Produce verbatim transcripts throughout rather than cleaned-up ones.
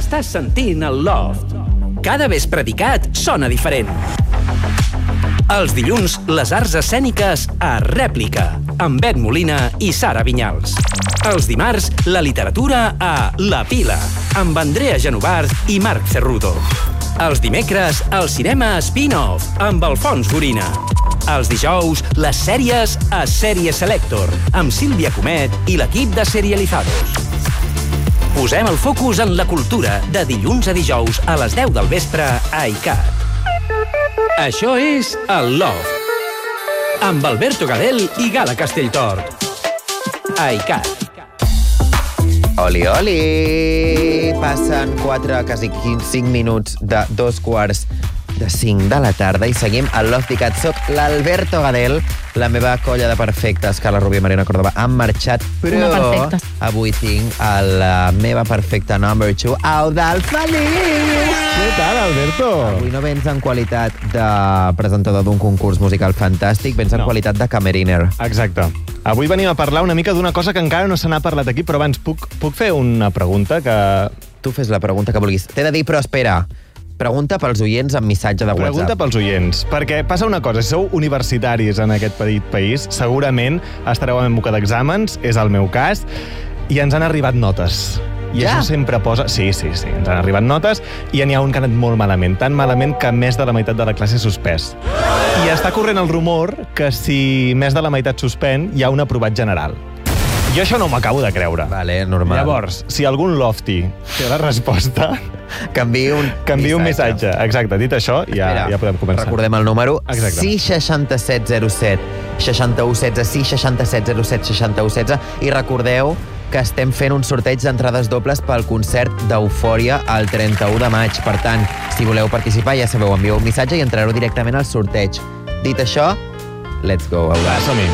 Estàs sentint el Loft. Cada vespre dedicat sona diferent. Els dilluns, les arts escèniques a Rèplica, amb Bet Molina i Sara Vinyals. Els dimarts, la literatura a La Pila, amb Andrea Genovart i Marc Cerrudo. Els dimecres, el cinema spin-off, amb Alfons Gorina. Els dijous, les sèries a Sèrie Selector, amb Sílvia Comet i l'equip de Serializados. Posem el focus en la cultura de dilluns a dijous a les deu del vespre a iCat. Això és el Loft, amb Alberto Gadel i Gala Castelltort. A iCat. Oli, oli! Passen quatre, quasi cinc minuts de dos quarts de cinc de la tarda i seguim al Loft iCat. Soc l'Alberto Gadel, la meva colla de perfectes, Carla Rubio i Mariona Córdoba, han marxat, però avui tinc a la meva perfecta number two, Eudald Feliç! Què tal, Alberto? Avui no vens en qualitat de presentador d'un concurs musical fantàstic, vens en no. qualitat de cameriner. Exacte. Avui venim a parlar una mica d'una cosa que encara no se n'ha parlat aquí, però abans puc, puc fer una pregunta que... Tu fes la pregunta que vulguis. T'he de dir, però espera, pregunta pels oients amb missatge de WhatsApp. Pregunta pels oients, perquè passa una cosa, si sou universitaris en aquest petit país, segurament estareu en època d'exàmens, és el meu cas, i ens han arribat notes. I ja? Això sempre posa... Sí, sí, sí, ens han arribat notes i n'hi ha un que ha anat molt malament, tan malament que més de la meitat de la classe és suspès. I està corrent el rumor que si més de la meitat suspèn, hi ha un aprovat general. Jo això no m'acabo de creure. Vale, normal. Llavors, si algun lofty té la resposta... Canviï un, canviï un missatge. Exacte, dit això, ja, ja podem començar. Recordem el número. Exacte. sis seixanta-set zero set seixanta-u setze, sis seixanta-set zero set seixanta-u setze, i recordeu que estem fent un sorteig d'entrades dobles pel concert d'Eufòria el trenta-u de maig. Per tant, si voleu participar, ja sabeu, envieu un missatge i entrareu directament al sorteig. Dit això, let's go. Va, som-hi.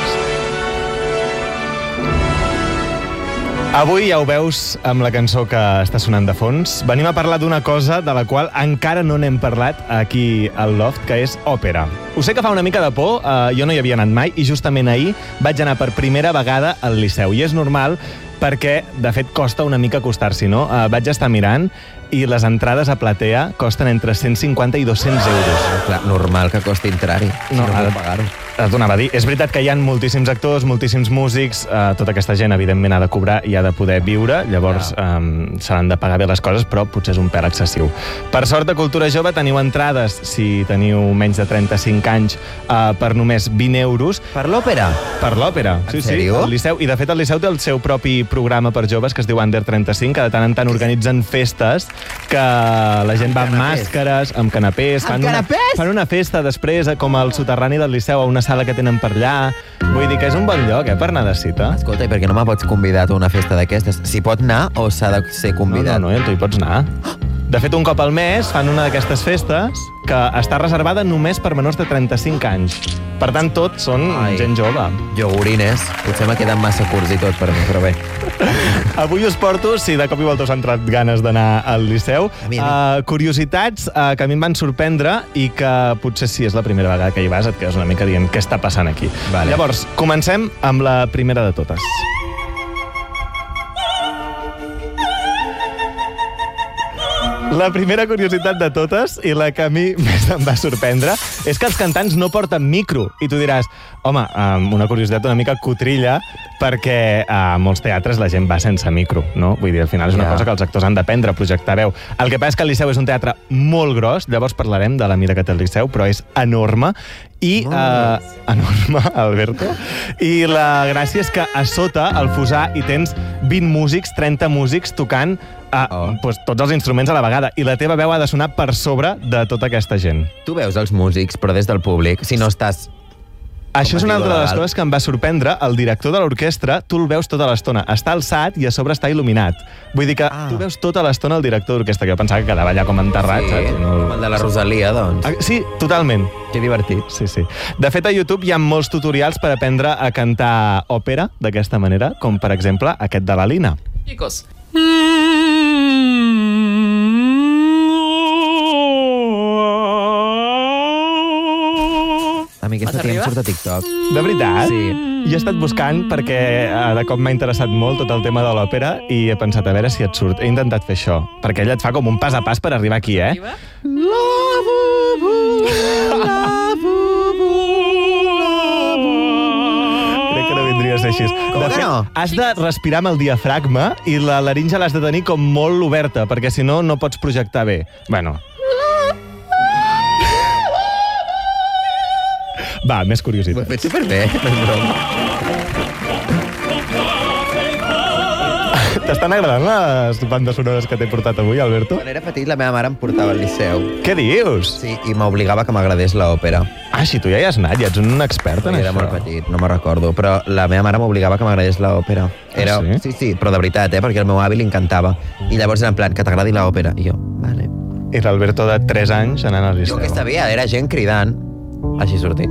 Avui ja ho veus amb la cançó que està sonant de fons. Venim a parlar d'una cosa de la qual encara no n'hem parlat aquí al Loft, que és òpera. Ho sé que fa una mica de por, eh, jo no hi havia anat mai, i justament ahir vaig anar per primera vegada al Liceu. I és normal perquè, de fet, costa una mica acostar-s'hi, no? Eh, vaig estar mirant i les entrades a platea costen entre cent cinquanta i dos-cents euros. Clar, normal que costi entrar-hi, si no, no ha puc pagar-ho. T'ho anava a dir. És veritat que hi ha moltíssims actors, moltíssims músics, eh, tota aquesta gent, evidentment, ha de cobrar i ha de poder viure, llavors ja. eh, s'han de pagar bé les coses, però potser és un pèl excessiu. Per sort, a Cultura Jove teniu entrades, si teniu menys de trenta-cinc anys, eh, per només vint euros. Per l'òpera? Per l'òpera, sí, sí. El Liceu. I, de fet, el Liceu té el seu propi programa per joves, que es diu Under trenta-cinc, que de tant en tant organitzen festes que la gent va amb màscares, amb canapés, fan una, fan una festa després, com al soterrani del Liceu, a una sala que tenen per allà. Vull dir que és un bon lloc, eh, per anar de cita. Escolta, i per què no me pots convidar a una festa d'aquestes? S'hi pot anar o s'ha de ser convidat? No, no, no, tu hi pots anar. De fet, un cop al mes fan una d'aquestes festes que està reservada només per menors de trenta-cinc anys. Per tant, tots són Ai, gent jove. Iogurines. Potser me queden massa curts i tot per mi, però bé. Avui us porto, si de cop i volta us han entrat ganes d'anar al Liceu, a mi, a mi. Uh, curiositats uh, que a mi em van sorprendre i que potser si és la primera vegada que hi vas et quedes una mica dient què està passant aquí. Vale. Llavors, comencem amb la primera de totes. La primera curiositat de totes, i la que a mi més em va sorprendre, és que els cantants no porten micro. I tu diràs, home, una curiositat una mica cotrilla, perquè a molts teatres la gent va sense micro, no? Vull dir, al final és una yeah. cosa que els actors han d'aprendre a projectar veu. El que passa és que el Liceu és un teatre molt gros, llavors parlarem de la mida que té el Liceu, però és enorme, i uh, enorme, Alberto, i la gràcia és que a sota, al fossar, hi tens vint músics, trenta músics tocant uh, oh. pues, tots els instruments a la vegada, i la teva veu ha de sonar per sobre de tota aquesta gent. Tu veus els músics, però des del públic, si no estàs... Això és una altra de les coses que em va sorprendre. El director de l'orquestra, tu el veus tota l'estona. Està alçat i a sobre està il·luminat. Vull dir que ah. tu veus tota l'estona el director d'orquestra, que jo pensava que quedava allà com enterrat. Sí, saps? No... com el de la Rosalia, doncs. Ah, sí, totalment. Que divertit. Sí, sí. De fet, a YouTube hi ha molts tutorials per aprendre a cantar òpera d'aquesta manera, com per exemple aquest de la Lina. Chicos. A mi aquesta Aquesta tia em surt a TikTok. De veritat? Sí. Jo he estat buscant perquè eh, de cop m'ha interessat molt tot el tema de l'òpera i he pensat a veure si et surt. He intentat fer això, perquè ella et fa com un pas a pas per arribar aquí, eh? La bu-bu, la bu-bu, la bu. Crec que no vindria a ser així. Com De que fet, no? has de respirar amb el diafragma i la laringe l'has de tenir com molt oberta, perquè si no, no pots projectar bé. Bueno. Va, més Ho he curiositats. fet superbé, no és broma. T'estan agradant les bandes sonores que t'he portat avui, Alberto? Quan era petit, la meva mare em portava al liceu. Què dius? Sí, i m'obligava que m'agradés l'òpera. Ah, si tu ja hi has anat, ja ets un expert en Era això. molt petit, no me'n recordo, però la meva mare m'obligava que m'agradés l'òpera. Era... Ah, sí? sí, sí, però de veritat, eh? Perquè al meu avi li encantava. I llavors era en plan, que t'agradi l'òpera. I jo, vale. I l'Alberto de tres anys anant al Liceu. Jo què sabia, era gent cridant. Així sortit.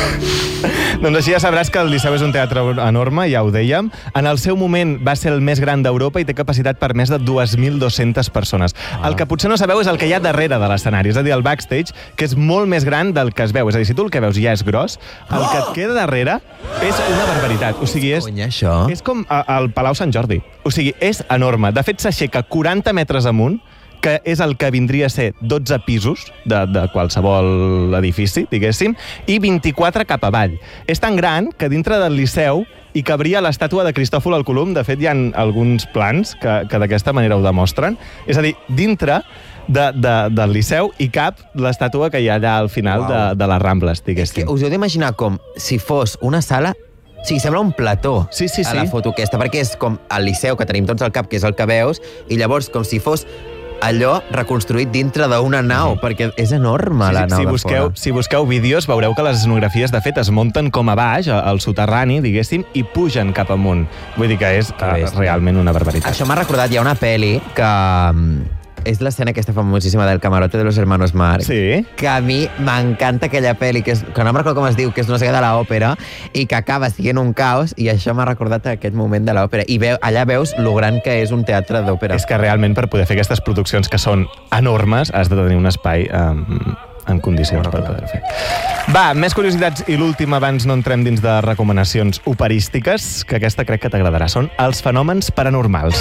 Doncs així ja sabràs que el Liceu és un teatre enorme, ja ho dèiem. En el seu moment va ser el més gran d'Europa i té capacitat per més de dues mil dues-centes persones. Ah. El que potser no sabeu és el que hi ha darrere de l'escenari, és a dir, el backstage, que és molt més gran del que es veu. És a dir, si tu el que veus ja és gros, el que et queda darrere és una barbaritat. O sigui, és, Cony, això? és com a- el Palau Sant Jordi. O sigui, és enorme. De fet, s'aixeca quaranta metres amunt, que és el que vindria a ser dotze pisos de, de qualsevol edifici, diguéssim, i vint-i-quatre cap avall. És tan gran que dintre del Liceu hi cabria l'estàtua de Cristòfol el Colom. De fet, hi ha alguns plans que, que d'aquesta manera ho demostren. És a dir, dintre de, de, del Liceu hi cap l'estàtua que hi ha allà al final Uau. de, de les Rambles, És que diguéssim. us heu d'imaginar com si fos una sala... O sigui, sembla un plató Sí, sí, a sí. la foto aquesta, perquè és com el Liceu, que tenim tots al cap, que és el que veus, i llavors com si fos allò reconstruït dintre d'una nau, perquè és enorme la Sí, nau si, de busqueu, fora. si busqueu vídeos, veureu que les escenografies, de fet, es munten com a baix, al soterrani, diguéssim, i pugen cap amunt. Vull dir que és Que eh, bèstia. realment una barbaritat. Això m'ha recordat, hi ha una pel·li que... mm, és l'escena aquesta famosíssima del camarote de los hermanos Marx. Sí? Que a mi m'encanta aquella pel·li, que, és, que no em recordo com es diu, que és no sé què de l'òpera, i que acaba sent un caos, i això m'ha recordat aquest moment de l'òpera. I veu, allà veus lo gran que és un teatre d'òpera. És que realment per poder fer aquestes produccions que són enormes has de tenir un espai um, en condicions per poder fer. Va, més curiositats i l'última abans no entrem dins de recomanacions operístiques, que aquesta crec que t'agradarà. Són els fenòmens paranormals.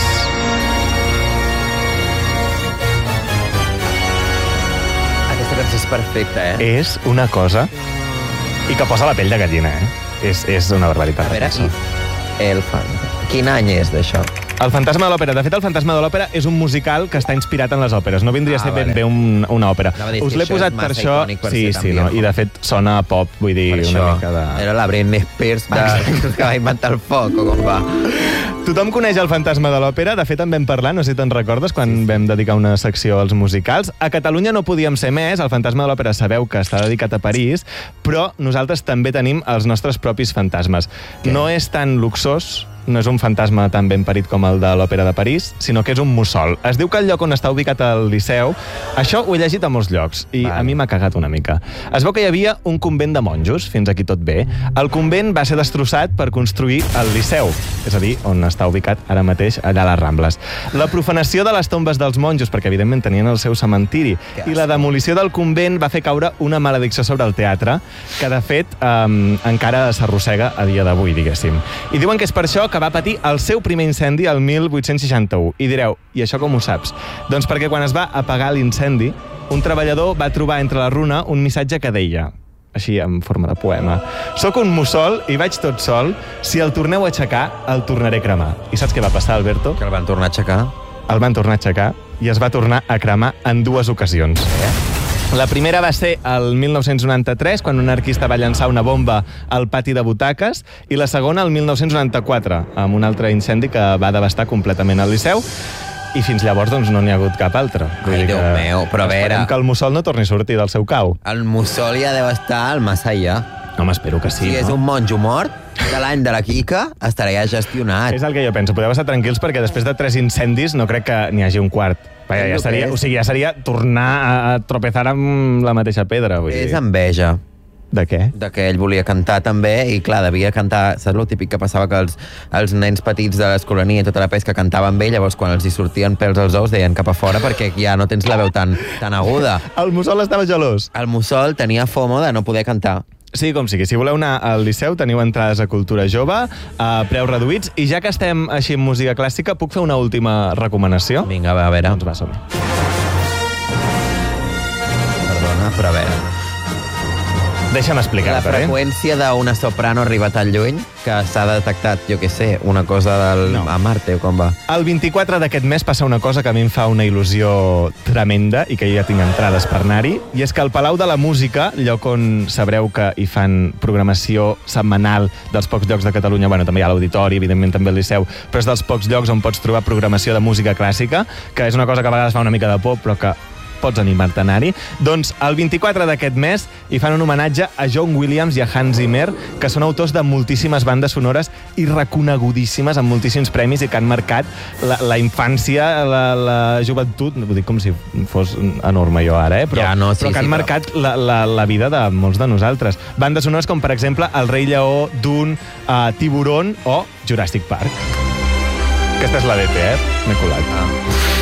Aquesta cançó és perfecta, eh? És una cosa i que posa la pell de gallina, eh? És, és una barbaritat. A veure, això. i el fan... Quin any és d'això? El Fantasma de l'Òpera. De fet, el Fantasma de l'Òpera és un musical que està inspirat en les òperes. No vindria a ser Ah, ben vale. bé un, una òpera. Anava a dir, Us sí, l'he això posat és per massa això... icònic per Sí, ser sí, tan no? viejo. I de fet sona a pop, vull dir, Per una això, mica de... era la Britney Spears de... que va inventar el foc, o com va? Tothom coneix el Fantasma de l'Òpera. De fet, en vam parlar, no sé si te'n recordes, quan sí, sí. vam dedicar una secció als musicals. A Catalunya no podíem ser més. El Fantasma de l'Òpera sabeu que està dedicat a París, però nosaltres també tenim els nostres propis fantasmes. Què? No és tan luxós, no és un fantasma tan ben parit com el de l'Òpera de París, sinó que és un mussol. Es diu que el lloc on està ubicat el Liceu, això ho he llegit a molts llocs, i Val. a mi m'ha cagat una mica. Es veu que hi havia un convent de monjos, fins aquí tot bé. El convent va ser destrossat per construir el Liceu, és a dir, on està ubicat ara mateix, allà a les Rambles. La profanació de les tombes dels monjos, perquè evidentment tenien el seu cementiri, Que i la demolició del convent va fer caure una maledicció sobre el teatre, que de fet um, encara s'arrossega a dia d'avui, diguéssim. I diuen que és per això que va patir el seu primer incendi el mil vuit-cents seixanta-u. I direu, i això com ho saps? Doncs perquè quan es va apagar l'incendi, un treballador va trobar entre la runa un missatge que deia, així en forma de poema: «Soc un mussol i vaig tot sol, si el torneu a aixecar, el tornaré a cremar». I saps què va passar, Alberto? Que el van tornar a aixecar? El van tornar a aixecar i es va tornar a cremar en dues ocasions. La primera va ser el mil nou-cents noranta-tres, quan un anarquista va llançar una bomba al pati de butaques, i la segona el mil nou-cents noranta-quatre, amb un altre incendi que va devastar completament el Liceu, i fins llavors doncs, no n'hi ha hagut cap altre. Vull Ai, dir Déu que meu, però a veure- esperem que el mussol no torni a sortir del seu cau. El mussol ja deu estar al massa allà. Home, espero que sí, Si és no? un monjo mort, de l'any de la Quica, estarà ja gestionat. És el que jo penso. Podeu estar tranquils perquè després de tres incendis no crec que n'hi hagi un quart. Vaja, ja És el que seria, és. o sigui, ja seria tornar a, a tropezar amb la mateixa pedra. Vull És dir. enveja De què? de que ell volia cantar també, i clar, devia cantar, saps el típic que passava, que els, els nens petits de l'escolania i tota la pesca cantaven bé, llavors quan els hi sortien pèls als ous deien cap a fora perquè ja no tens la veu tan, tan aguda. El mussol estava gelós. El mussol tenia fomo de no poder cantar. Sí, com sigui. Si voleu anar al Liceu, teniu entrades a Cultura Jove, a preus reduïts, i ja que estem així en música clàssica, puc fer una última recomanació? Vinga, va, a veure. Doncs va, som-hi. Perdona, però a veure. Deixa'm explicar-te, La freqüència d'una soprano arriba tan lluny que s'ha detectat, jo què sé, una cosa del... No. a Marte, o com va? El vint-i-quatre d'aquest mes passa una cosa que a mi em fa una il·lusió tremenda i que jo ja tinc entrades per anar-hi, i és que al Palau de la Música, lloc on sabreu que hi fan programació setmanal dels pocs llocs de Catalunya, bueno, també hi ha l'Auditori, evidentment també el Liceu, però és dels pocs llocs on pots trobar programació de música clàssica, que és una cosa que a vegades fa una mica de por, però que pots animar-te a anar-hi. Doncs el vint-i-quatre d'aquest mes hi fan un homenatge a John Williams i a Hans Zimmer, que són autors de moltíssimes bandes sonores i reconegudíssimes amb moltíssims premis i que han marcat la, la infància, la, la joventut, ho dic com si fos enorme jo ara, eh? però, Ja, no, sí, però que han sí, marcat la, la, la vida de molts de nosaltres. Bandes sonores com, per exemple, El Rei Lleó, Dune, uh, Tiburón o Jurassic Park. Aquesta és la D T, eh? M'he colat. Ah.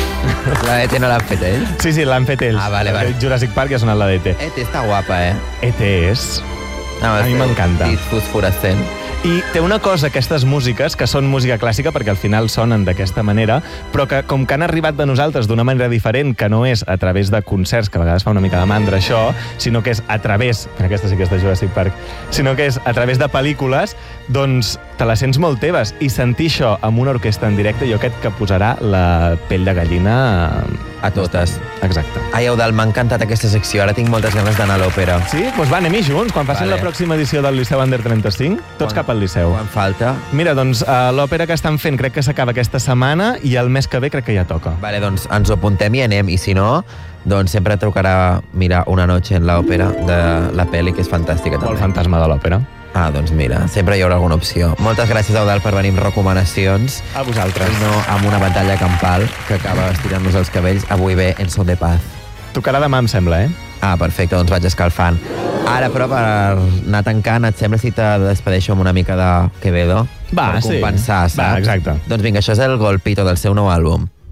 La E T no l'han fet ells? Sí, sí, l'han fet ells. Ah, vale, vale. Jurassic Park ja ha sonat la D T. E T està guapa, eh? E T és... No, a mi m'encanta. Dit fosforescent. I té una cosa, aquestes músiques, que són música clàssica perquè al final sonen d'aquesta manera, però que com que han arribat de nosaltres d'una manera diferent, que no és a través de concerts, que a vegades fa una mica de mandra això, sinó que és a través, en aquesta sí que és de Jurassic Park, sinó que és a través de pel·lícules, doncs te la sents molt teves. I sentir això amb una orquestra en directe, jo crec que posarà la pell de gallina... A totes. Exacte. Ai, Eudal, m'ha encantat aquesta secció. Ara tinc moltes ganes d'anar a l'òpera. Sí? Doncs va, anem-hi junts. Quan facin Vale. la pròxima edició del Liceu Under trenta-cinc, tots Quan- cap al Liceu. Quan falta? Mira, doncs, uh, l'òpera que estan fent crec que s'acaba aquesta setmana i el mes que ve crec que ja toca. Vale, doncs ens ho apuntem i anem. I si no, doncs sempre trucarà mirar Una noche en l'òpera de la pel·li, que és fantàstica O el també. fantasma de l'òpera. Ah, doncs mira, sempre hi haurà alguna opció. Moltes gràcies, Eudal, per venir amb recomanacions. A vosaltres. I no amb una batalla campal que acaba estirant-nos els cabells. Avui ve en son de paz. Tocarà demà, em sembla, eh? Ah, perfecte, doncs vaig escalfant. Ara, però, per anar tancant, et sembla si te despedeixo amb una mica de Quevedo? Va, per sí. compensar, saps? Va, exacte. Doncs vinga, això és el Golpito del seu nou àlbum.